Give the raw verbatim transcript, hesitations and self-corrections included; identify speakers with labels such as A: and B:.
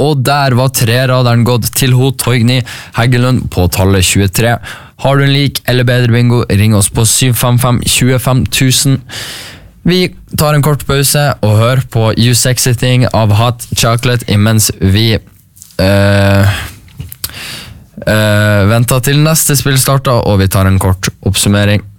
A: og der var treraderen gått til ho Torgny Heggelund på tallet tjuetre. Har du en lik eller bedre bingo, ring oss på sju fem fem to fem tusen. Vi tar en kort pause og hører på You Sexy Thing av Hot Chocolate imens vi uh, uh, venter til neste spill starter, og vi tar en kort oppsummering.